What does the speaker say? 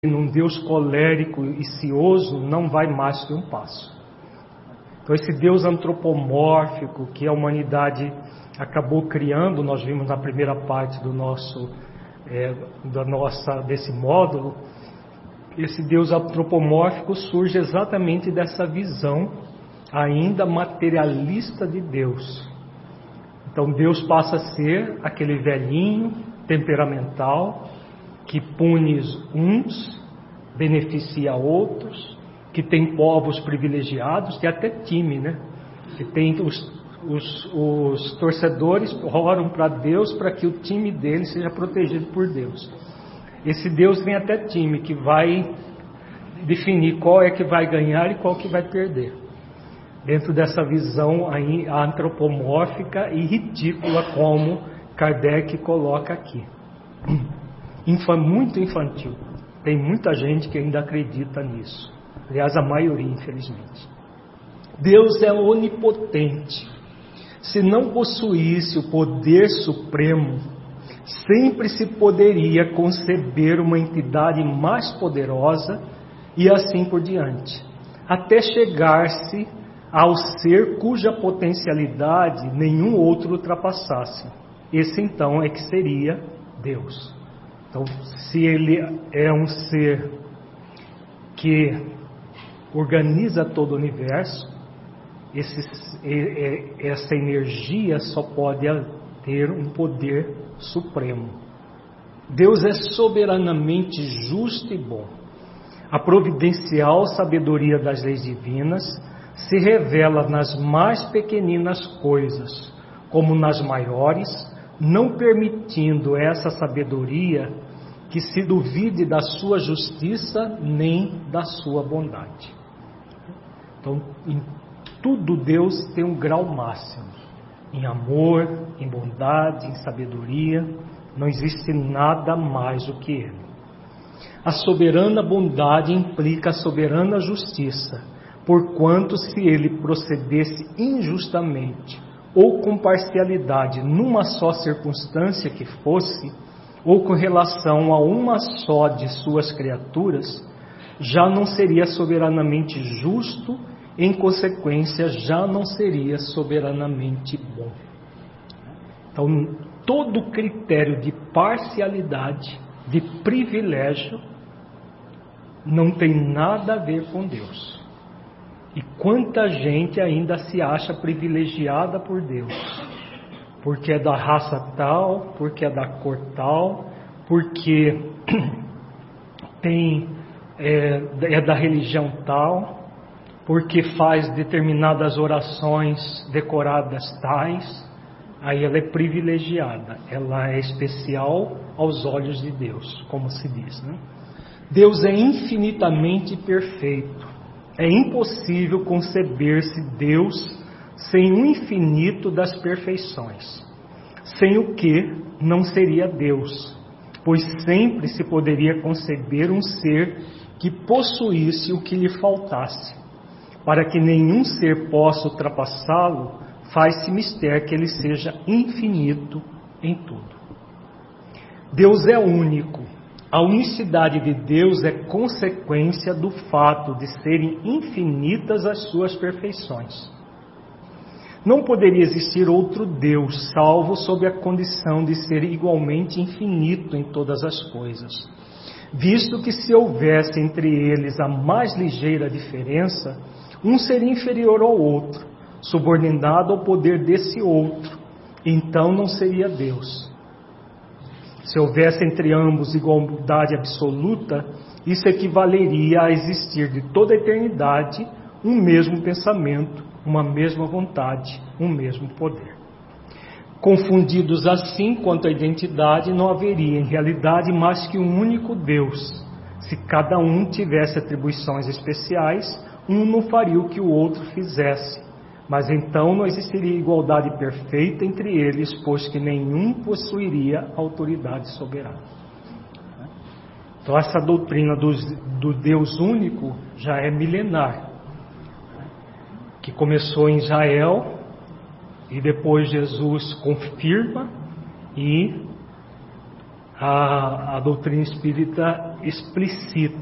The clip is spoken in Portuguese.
num Deus colérico e cioso não vai mais que um passo. Então esse Deus antropomórfico que a humanidade acabou criando, nós vimos na primeira parte desse módulo, esse Deus antropomórfico surge exatamente dessa visão ainda materialista de Deus. Então Deus passa a ser aquele velhinho temperamental que pune uns, beneficia outros, que tem povos privilegiados, tem até time, né? Que tem os torcedores oram para Deus para que o time dele seja protegido por Deus. Esse Deus tem até time que vai definir qual é que vai ganhar e qual que vai perder. Dentro dessa visão aí, antropomórfica e ridícula como Kardec coloca aqui. Muito infantil. Tem muita gente que ainda acredita nisso. Aliás, a maioria, infelizmente. Deus é onipotente. Se não possuísse o poder supremo, sempre se poderia conceber uma entidade mais poderosa e assim por diante, até chegar-se ao ser cuja potencialidade nenhum outro ultrapassasse. Esse então é que seria Deus. Então, se ele é um ser que organiza todo o universo, essa energia só pode ter um poder supremo. Deus é soberanamente justo e bom. A providencial sabedoria das leis divinas se revela nas mais pequeninas coisas, como nas maiores, não permitindo essa sabedoria que se duvide da sua justiça nem da sua bondade. Então, em tudo Deus tem um grau máximo. Em amor, em bondade, em sabedoria, não existe nada mais do que Ele. A soberana bondade implica a soberana justiça, porquanto se Ele procedesse injustamente ou com parcialidade numa só circunstância que fosse, ou com relação a uma só de suas criaturas, já não seria soberanamente justo, em consequência, já não seria soberanamente bom. Então, todo critério de parcialidade, de privilégio, não tem nada a ver com Deus. E quanta gente ainda se acha privilegiada por Deus, porque é da raça tal, porque é da cor tal, porque é da religião tal, porque faz determinadas orações decoradas tais. Aí ela é privilegiada, ela é especial aos olhos de Deus, como se diz, né? Deus é infinitamente perfeito. É impossível conceber-se Deus sem o infinito das perfeições, sem o que não seria Deus, pois sempre se poderia conceber um ser que possuísse o que lhe faltasse. Para que nenhum ser possa ultrapassá-lo, faz-se mister que ele seja infinito em tudo. Deus é único. A unicidade de Deus é consequência do fato de serem infinitas as suas perfeições. Não poderia existir outro Deus, salvo sob a condição de ser igualmente infinito em todas as coisas, visto que se houvesse entre eles a mais ligeira diferença, um seria inferior ao outro, subordinado ao poder desse outro, então não seria Deus. Se houvesse entre ambos igualdade absoluta, isso equivaleria a existir de toda a eternidade um mesmo pensamento, uma mesma vontade, um mesmo poder. Confundidos assim quanto à identidade, não haveria em realidade mais que um único Deus. Se cada um tivesse atribuições especiais, um não faria o que o outro fizesse. Mas então não existiria igualdade perfeita entre eles, pois que nenhum possuiria autoridade soberana. Então essa doutrina do Deus único já é milenar, que começou em Israel e depois Jesus confirma e a doutrina espírita explicita